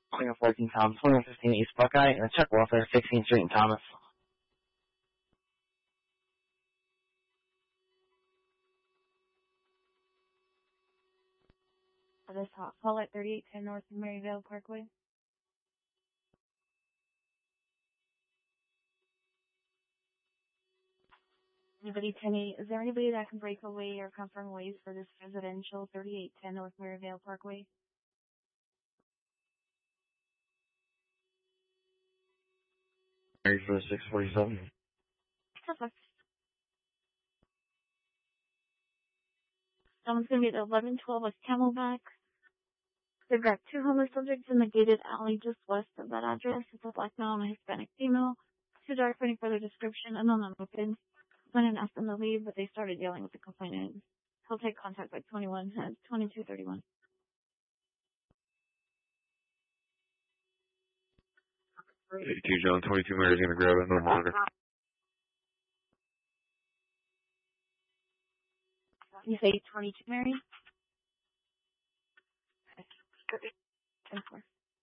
Singer 14 Thomas, 2115 East Buckeye, and Chuck Walther, 16th Street in Thomas. This hot call at 3810 North Maryvale Parkway. Anybody 10-8, is there anybody that can break away or confirm ways for this residential 3810 North Maryvale Parkway? Married for 647. Perfect. Someone's going to be at 1112 West Camelback. They've got 2 homeless subjects in the gated alley just west of that address. It's a black male and a Hispanic female. Too dark for any further description. Unknown open. Complainant asked them to leave, but they started yelling at the complainant. He'll take contact by 2231. 82 John, 22 Mary's gonna grab it, no monitor. You say 22 Mary? Okay. 10-4.